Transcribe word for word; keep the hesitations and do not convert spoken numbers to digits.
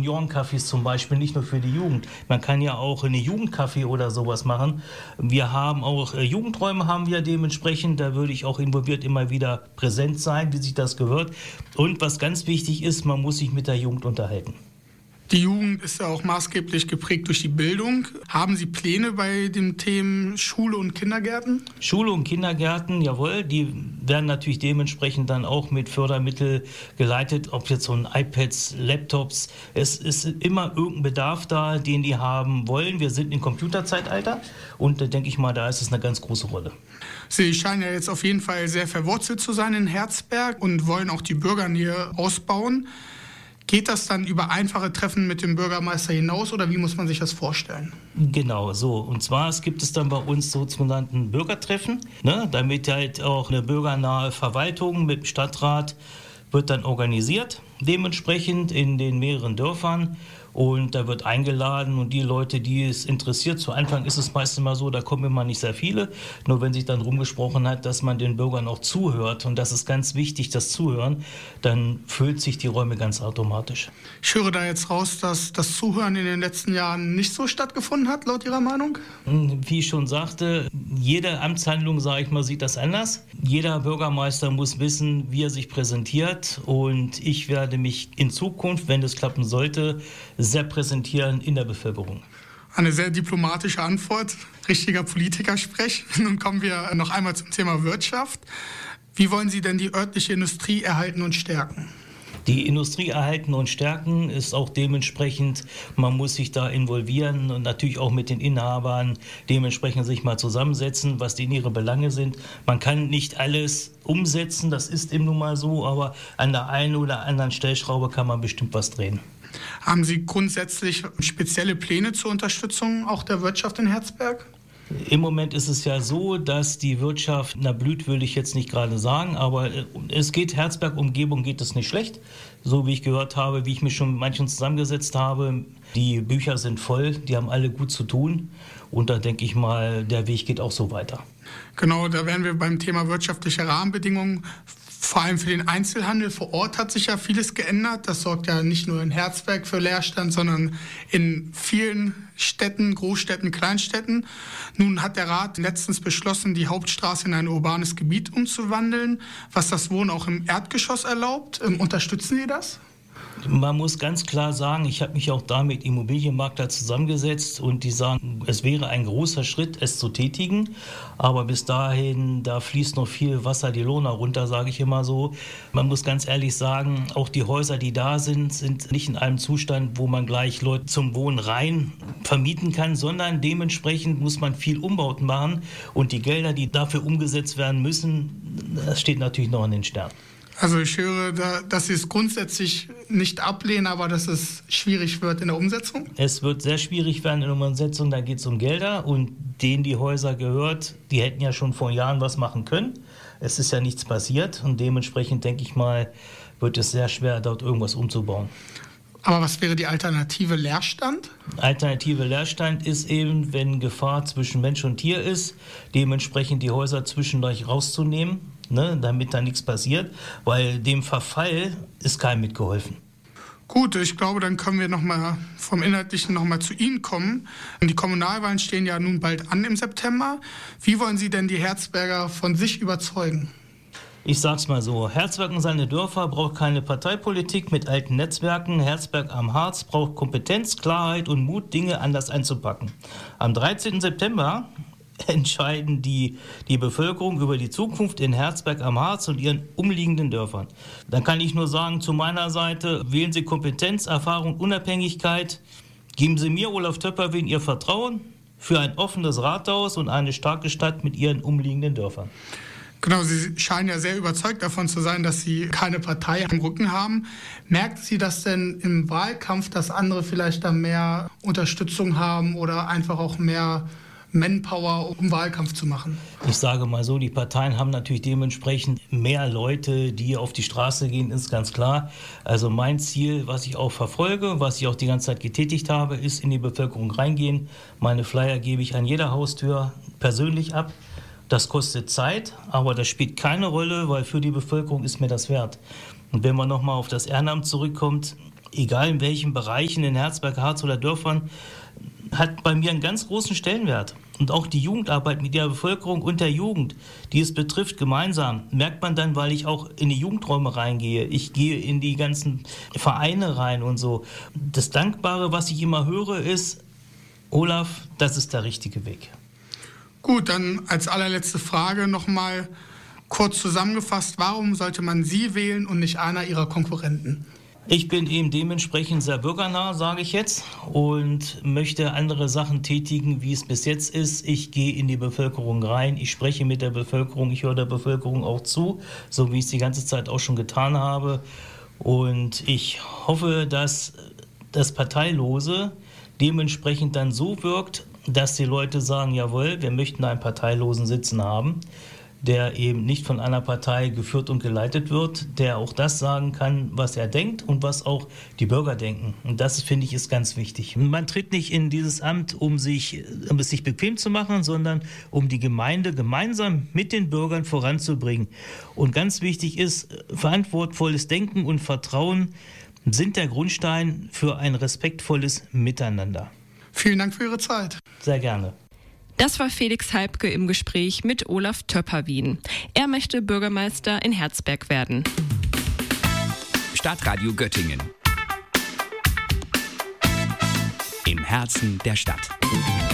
Seniorencafés zum Beispiel, nicht nur für die Jugend. Man kann ja auch eine Jugendcafé oder sowas machen. Wir haben auch äh, Jugendräume haben wir dementsprechend, da würde ich auch involviert immer wieder präsent sein, wie sich das gehört. Und was ganz wichtig ist, man muss sich mit der Jugend unterhalten. Die Jugend ist ja auch maßgeblich geprägt durch die Bildung. Haben Sie Pläne bei den Themen Schule und Kindergärten? Schule und Kindergärten, jawohl, die werden natürlich dementsprechend dann auch mit Fördermitteln geleitet, ob jetzt so ein iPads, Laptops. Es ist immer irgendein Bedarf da, den die haben wollen. Wir sind im Computerzeitalter und da denke ich mal, da ist es eine ganz große Rolle. Sie scheinen ja jetzt auf jeden Fall sehr verwurzelt zu sein in Herzberg und wollen auch die Bürgernähe ausbauen. Geht das dann über einfache Treffen mit dem Bürgermeister hinaus oder wie muss man sich das vorstellen? Genau, so. Und zwar es gibt es dann bei uns sogenannten Bürgertreffen, ne, damit halt auch eine bürgernahe Verwaltung mit dem Stadtrat wird dann organisiert, dementsprechend in den mehreren Dörfern. Und da wird eingeladen und die Leute, die es interessiert, zu Anfang ist es meistens mal so, da kommen immer nicht sehr viele, nur wenn sich dann rumgesprochen hat, dass man den Bürgern auch zuhört und das ist ganz wichtig, das Zuhören, dann füllt sich die Räume ganz automatisch. Ich höre da jetzt raus, dass das Zuhören in den letzten Jahren nicht so stattgefunden hat, laut Ihrer Meinung? Wie ich schon sagte, jede Amtshandlung, sage ich mal, sieht das anders. Jeder Bürgermeister muss wissen, wie er sich präsentiert und ich werde mich in Zukunft, wenn das klappen sollte, sehr präsentieren in der Bevölkerung. Eine sehr diplomatische Antwort, richtiger Politikersprech. Nun kommen wir noch einmal zum Thema Wirtschaft. Wie wollen Sie denn die örtliche Industrie erhalten und stärken? Die Industrie erhalten und stärken ist auch dementsprechend, man muss sich da involvieren und natürlich auch mit den Inhabern dementsprechend sich mal zusammensetzen, was denn ihre Belange sind. Man kann nicht alles umsetzen, das ist eben nun mal so, aber an der einen oder anderen Stellschraube kann man bestimmt was drehen. Haben Sie grundsätzlich spezielle Pläne zur Unterstützung auch der Wirtschaft in Herzberg? Im Moment ist es ja so, dass die Wirtschaft, na blüht will ich jetzt nicht gerade sagen, aber es geht, Herzberg-Umgebung geht es nicht schlecht. So wie ich gehört habe, wie ich mich schon mit manchen zusammengesetzt habe, die Bücher sind voll, die haben alle gut zu tun und da denke ich mal, der Weg geht auch so weiter. Genau, da wären wir beim Thema wirtschaftliche Rahmenbedingungen. Vor allem für den Einzelhandel vor Ort hat sich ja vieles geändert. Das sorgt ja nicht nur in Herzberg für Leerstand, sondern in vielen Städten, Großstädten, Kleinstädten. Nun hat der Rat letztens beschlossen, die Hauptstraße in ein urbanes Gebiet umzuwandeln, was das Wohnen auch im Erdgeschoss erlaubt. Ähm, unterstützen Sie das? Man muss ganz klar sagen, ich habe mich auch da mit Immobilienmakler zusammengesetzt und die sagen, es wäre ein großer Schritt, es zu tätigen, aber bis dahin, da fließt noch viel Wasser die Lohna runter, sage ich immer so. Man muss ganz ehrlich sagen, auch die Häuser, die da sind, sind nicht in einem Zustand, wo man gleich Leute zum Wohnen rein vermieten kann, sondern dementsprechend muss man viel Umbauten machen und die Gelder, die dafür umgesetzt werden müssen, das steht natürlich noch in den Sternen. Also ich höre, da, dass Sie es grundsätzlich nicht ablehnen, aber dass es schwierig wird in der Umsetzung? Es wird sehr schwierig werden in der Umsetzung, da geht es um Gelder und denen die Häuser gehört, die hätten ja schon vor Jahren was machen können. Es ist ja nichts passiert und dementsprechend, denke ich mal, wird es sehr schwer, dort irgendwas umzubauen. Aber was wäre die Alternative Leerstand? Alternative Leerstand ist eben, wenn Gefahr zwischen Mensch und Tier ist, dementsprechend die Häuser zwischendurch rauszunehmen, ne, damit da nichts passiert, weil dem Verfall ist keinem mitgeholfen. Gut, ich glaube, dann können wir noch mal vom Inhaltlichen noch mal zu Ihnen kommen. Die Kommunalwahlen stehen ja nun bald an im September. Wie wollen Sie denn die Herzberger von sich überzeugen? Ich sag's mal so, Herzberg und seine Dörfer braucht keine Parteipolitik mit alten Netzwerken. Herzberg am Harz braucht Kompetenz, Klarheit und Mut, Dinge anders anzupacken. Am dreizehnten September entscheiden die, die Bevölkerung über die Zukunft in Herzberg am Harz und ihren umliegenden Dörfern. Dann kann ich nur sagen, zu meiner Seite, wählen Sie Kompetenz, Erfahrung, Unabhängigkeit. Geben Sie mir, Olaf Töpperwein, Ihr Vertrauen für ein offenes Rathaus und eine starke Stadt mit ihren umliegenden Dörfern. Genau, Sie scheinen ja sehr überzeugt davon zu sein, dass Sie keine Partei am Rücken haben. Merkt Sie das denn im Wahlkampf, dass andere vielleicht da mehr Unterstützung haben oder einfach auch mehr Manpower, um Wahlkampf zu machen? Ich sage mal so, die Parteien haben natürlich dementsprechend mehr Leute, die auf die Straße gehen, ist ganz klar. Also mein Ziel, was ich auch verfolge, was ich auch die ganze Zeit getätigt habe, ist in die Bevölkerung reingehen. Meine Flyer gebe ich an jeder Haustür persönlich ab. Das kostet Zeit, aber das spielt keine Rolle, weil für die Bevölkerung ist mir das wert. Und wenn man nochmal auf das Ehrenamt zurückkommt, egal in welchen Bereichen, in Herzberg, Harz oder Dörfern, hat bei mir einen ganz großen Stellenwert. Und auch die Jugendarbeit mit der Bevölkerung und der Jugend, die es betrifft, gemeinsam, merkt man dann, weil ich auch in die Jugendräume reingehe. Ich gehe in die ganzen Vereine rein und so. Das Dankbare, was ich immer höre, ist, Olaf, das ist der richtige Weg. Gut, dann als allerletzte Frage nochmal kurz zusammengefasst. Warum sollte man Sie wählen und nicht einer Ihrer Konkurrenten? Ich bin eben dementsprechend sehr bürgernah, sage ich jetzt, und möchte andere Sachen tätigen, wie es bis jetzt ist. Ich gehe in die Bevölkerung rein, ich spreche mit der Bevölkerung, ich höre der Bevölkerung auch zu, so wie ich es die ganze Zeit auch schon getan habe. Und ich hoffe, dass das Parteilose dementsprechend dann so wirkt, dass die Leute sagen, jawohl, wir möchten einen Parteilosen sitzen haben, der eben nicht von einer Partei geführt und geleitet wird, der auch das sagen kann, was er denkt und was auch die Bürger denken. Und das, finde ich, ist ganz wichtig. Man tritt nicht in dieses Amt, um sich, um es sich bequem zu machen, sondern um die Gemeinde gemeinsam mit den Bürgern voranzubringen. Und ganz wichtig ist, verantwortungsvolles Denken und Vertrauen sind der Grundstein für ein respektvolles Miteinander. Vielen Dank für Ihre Zeit. Sehr gerne. Das war Felix Halbke im Gespräch mit Olaf Töpperwien. Er möchte Bürgermeister in Herzberg werden. Stadtradio Göttingen. Im Herzen der Stadt.